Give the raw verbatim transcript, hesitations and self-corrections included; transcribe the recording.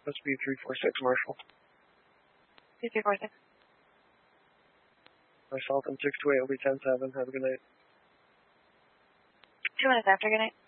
Must be three four six, Marshall. two three four six. Myself and six two eight will be ten seven. Have a good night. Two minutes after, good night.